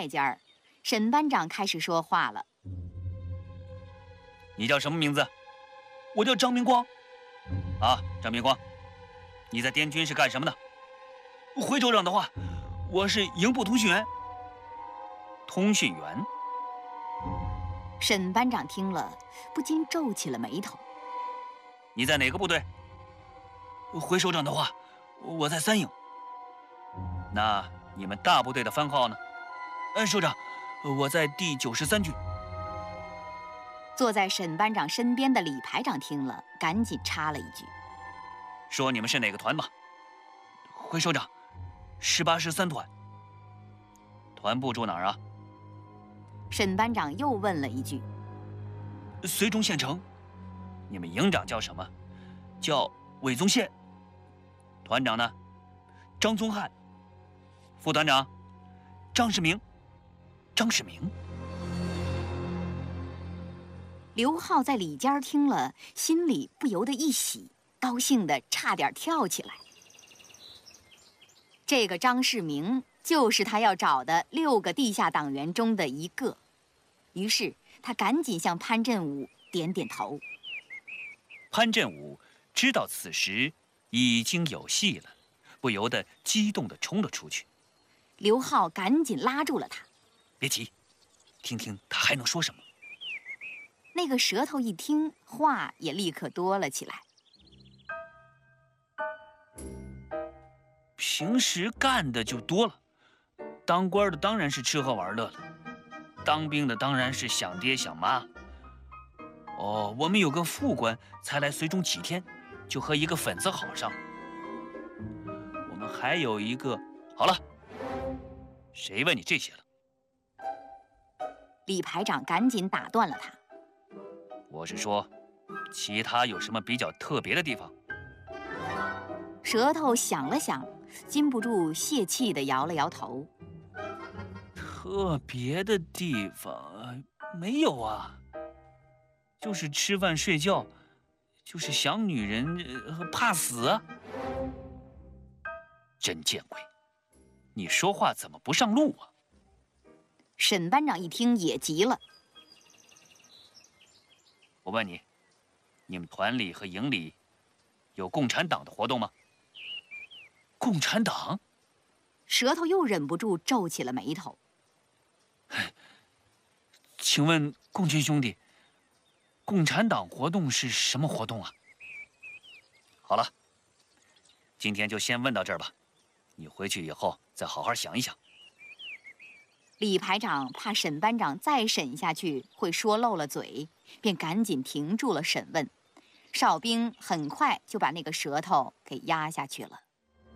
外间，沈班长开始说话了：“ 你叫什么名字？”“ 我叫张明光。”“ 啊，张明光，你在滇军是干什么的？”“ 回首长的话，我是营部通讯员。”“ 通讯员？” 沈班长听了，不禁皱起了眉头。 “你在哪个部队？”“ 回首长的话，我在3营。”“ 那你们大部队的番号呢？”“ 首长，我在第93军。” 坐在沈班长身边的李排长听了，赶紧插了一句：“ 说你们是哪个团吧？”“ 回首长，18师3团。”“ 团部住哪儿啊？” 沈班长又问了一句：“ 绥中县城。”“ 你们营长叫什么？”“ 叫韦宗宪。”“ 团长呢？”“ 张宗翰。”“ 副团长？”“ 张世明。”“ 张世明。” 刘浩在里间听了，心里不由得一喜，高兴得差点跳起来。这个张世明就是他要找的6个地下党员中的一个，于是他赶紧向潘振武点点头。 潘振武知道此时已经有戏了，不由得激动地冲了出去。 刘浩赶紧拉住了他：“ 别急，听听他还能说什么。” 那个舌头一听，话也立刻多了起来。 平时干的就多了，当官的当然是吃喝玩乐了，当兵的当然是想爹想妈。我们有个副官才来绥中几天，就和一个粉子好上。我们还有一个…… 好了，谁问你这些了？” 李排长赶紧打断了他：“ 我是说，其他有什么比较特别的地方？” 舌头想了想，禁不住泄气地摇了摇头：“ 特别的地方没有啊，就是吃饭睡觉，就是想女人，怕死啊。”“ 真见鬼！你说话怎么不上路啊？” 沈班长一听也急了：“ 我问你，你们团里和营里有共产党的活动吗？”“ 共产党？” 舌头又忍不住皱起了眉头。 “请问共军兄弟，共产党活动是什么活动啊？”“ 好了，今天就先问到这儿吧，你回去以后再好好想一想。” 李排长怕沈班长再审下去会说漏了嘴，便赶紧停住了审问。哨兵很快就把那个舌头给压下去了。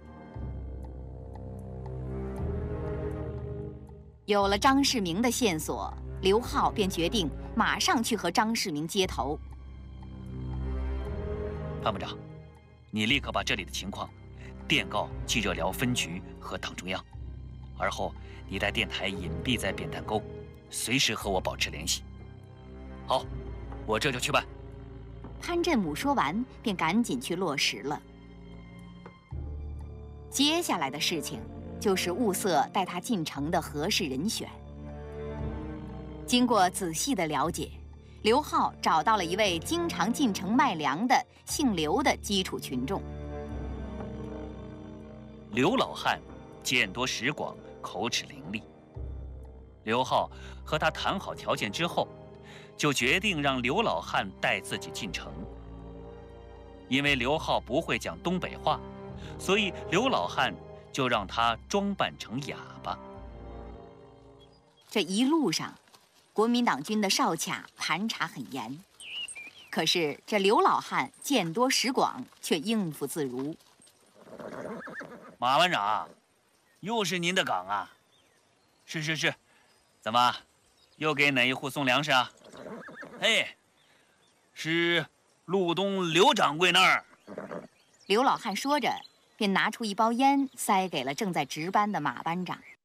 有了张世明的线索，刘浩便决定马上去和张世明接头。 “潘部长，你立刻把这里的情况电告冀热辽分局和党中央，而后你带电台隐蔽在扁担沟，随时和我保持联系。”“好，我这就去办。” 潘振武说完，便赶紧去落实了。接下来的事情就是物色带他进城的合适人选。经过仔细的了解，刘浩找到了一位经常进城卖粮的姓刘的基础群众。 刘老汉见多识广，口齿伶俐。刘浩和他谈好条件之后，就决定让刘老汉带自己进城。因为刘浩不会讲东北话，所以刘老汉就让他装扮成哑巴。 这一路上，国民党军的哨卡盘查很严，可是这刘老汉见多识广，却应付自如。 “马班长，又是您的岗啊？”“ 是，怎么，又给哪一户送粮食啊？”“ 是路东刘掌柜那儿。” 刘老汉说着，便拿出一包烟塞给了正在值班的马班长。